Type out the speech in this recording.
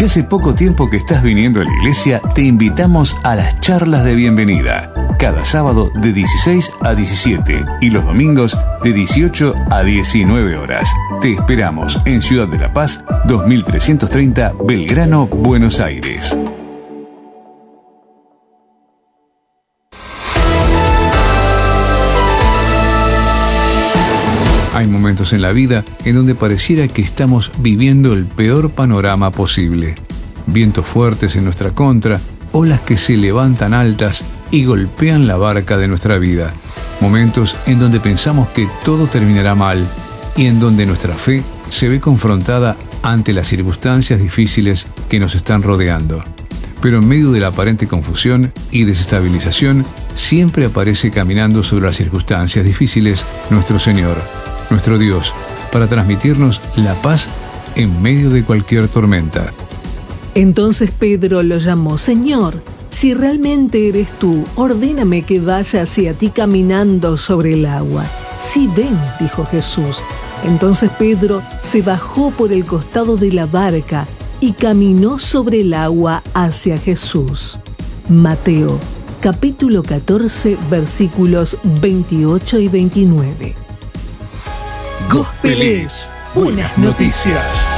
Si hace poco tiempo que estás viniendo a la iglesia, te invitamos a las charlas de bienvenida. Cada sábado de 16 a 17 y los domingos de 18 a 19 horas. Te esperamos en Ciudad de La Paz, 2330 Belgrano, Buenos Aires. Hay momentos en la vida en donde pareciera que estamos viviendo el peor panorama posible. Vientos fuertes en nuestra contra, olas que se levantan altas y golpean la barca de nuestra vida. Momentos en donde pensamos que todo terminará mal y en donde nuestra fe se ve confrontada ante las circunstancias difíciles que nos están rodeando. Pero en medio de la aparente confusión y desestabilización, siempre aparece caminando sobre las circunstancias difíciles nuestro Señor, nuestro Dios, para transmitirnos la paz en medio de cualquier tormenta. Entonces Pedro lo llamó: Señor, si realmente eres tú, ordéname que vaya hacia ti caminando sobre el agua. Sí, ven, dijo Jesús. Entonces Pedro se bajó por el costado de la barca y caminó sobre el agua hacia Jesús. Mateo, capítulo 14, versículos 28 y 29. Gospelés, buenas noticias.